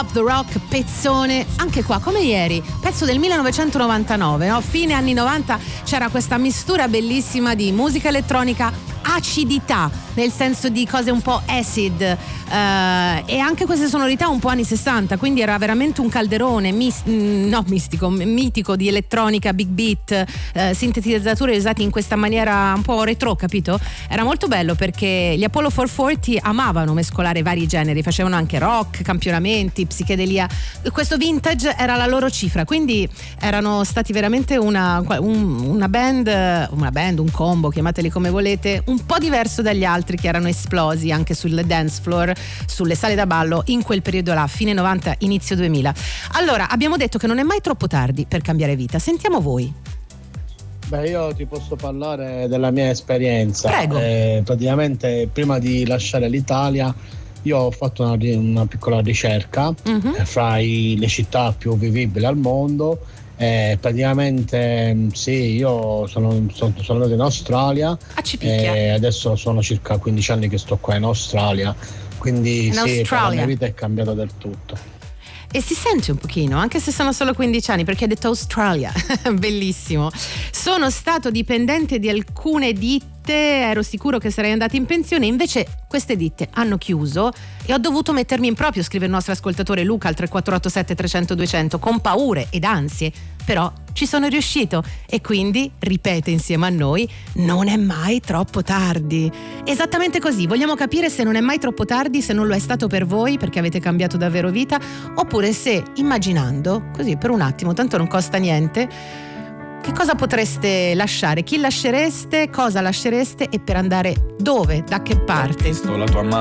Up the Rock, pezzone, anche qua come ieri, pezzo del 1999, no? Fine anni 90, c'era questa mistura bellissima di musica elettronica, acidità, nel senso di cose un po' acid, e anche queste sonorità un po' anni 60, quindi era veramente un calderone mitico di elettronica, big beat, sintetizzatori usati in questa maniera un po' retro, capito? Era molto bello perché gli Apollo 440 amavano mescolare vari generi, facevano anche rock, campionamenti, psichedelia. Questo vintage era la loro cifra, quindi erano stati veramente una band, un combo, chiamateli come volete, un po' diverso dagli altri che erano esplosi anche sul dance floor, sulle sale da ballo in quel periodo là, fine 90, inizio 2000. Allora, abbiamo detto che non è mai troppo tardi per cambiare vita. Sentiamo voi. Beh, io ti posso parlare della mia esperienza. Prego. Praticamente prima di lasciare l'Italia io ho fatto una piccola ricerca fra le città più vivibili al mondo. Praticamente sì, io sono andato in Australia e adesso sono circa 15 anni che sto qua in Australia, quindi sì, la mia vita è cambiata del tutto. E si sente un pochino, anche se sono solo 15 anni, perché ha detto Australia. Bellissimo. Sono stato dipendente di alcune ditte, ero sicuro che sarei andata in pensione, invece queste ditte hanno chiuso e ho dovuto mettermi in proprio, scrive il nostro ascoltatore Luca al 3487 300 200, con paure ed ansie, però ci sono riuscito e quindi ripete insieme a noi: non è mai troppo tardi. Esattamente così, vogliamo capire se non è mai troppo tardi, se non lo è stato per voi perché avete cambiato davvero vita, oppure se, immaginando così per un attimo, tanto non costa niente, che cosa potreste lasciare, chi lascereste, cosa lascereste e per andare dove, da che parte. La tua